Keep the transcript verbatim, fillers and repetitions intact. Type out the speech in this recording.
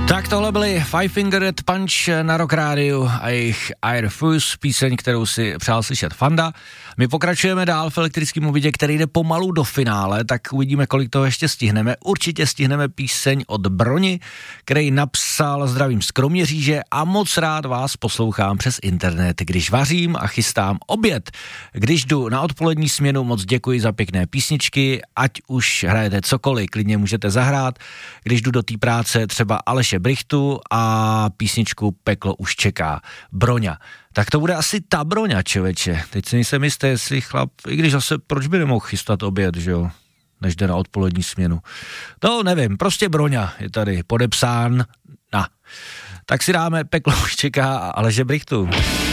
Tak tohle byly Five Finger Death Punch na Rock Rádiu a jejich Air Fuse, píseň, kterou si přál slyšet Fanda. My pokračujeme dál v elektrickém uvidě, který jde pomalu do finále, tak uvidíme, kolik toho ještě stihneme. Určitě stihneme píseň od Broni, který napsal zdravím z Kroměříže a moc rád vás poslouchám přes internet, když vařím a chystám oběd. Když jdu na odpolední směnu, moc děkuji za pěkné písničky, ať už hrajete cokoliv, klidně můžete zahrát. Když jdu do té práce, třeba Aleše Brichtu a písničku Peklo už čeká. Broňa. Tak to bude asi ta Broňa, člověče. Teď si nejsem jistý, jestli chlap, i když zase, proč by nemohl chystat oběd, že jo, než jde na odpolední směnu. No, nevím, prostě Broňa je tady podepsán na. Tak si dáme Peklo už čeká a Aleše Brichtu.